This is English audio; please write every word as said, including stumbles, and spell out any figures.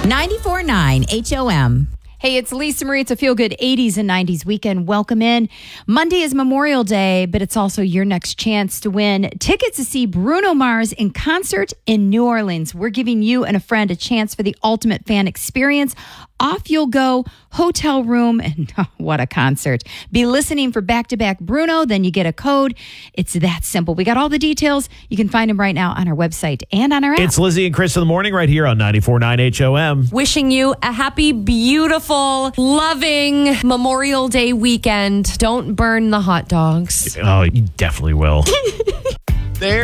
ninety-four point nine H O M. Hey, it's Lisa Marie. It's a feel-good eighties and nineties weekend. Welcome in. Monday is Memorial Day, but it's also your next chance to win tickets to see Bruno Mars in concert in New Orleans. We're giving you and a friend a chance for the ultimate fan experience. Off you'll go, hotel room, and oh, what a concert. Be listening for back-to-back Bruno, then you get a code. It's that simple. We got all the details. You can find them right now on our website and on our app. It's Lizzie and Chris in the morning right here on ninety-four point nine H O M. Wishing you a happy, beautiful, loving Memorial Day weekend. Don't burn the hot dogs. Oh, you definitely will.